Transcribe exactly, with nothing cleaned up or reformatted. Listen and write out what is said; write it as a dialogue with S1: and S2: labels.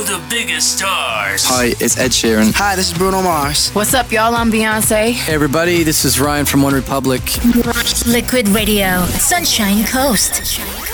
S1: all the biggest stars.
S2: Hi, it's Ed Sheeran.
S3: Hi, this is Bruno Mars.
S4: What's up, y'all? I'm Beyonce.
S2: Hey, everybody, this is Ryan from One Republic.
S5: Liquid Radio, Sunshine Coast.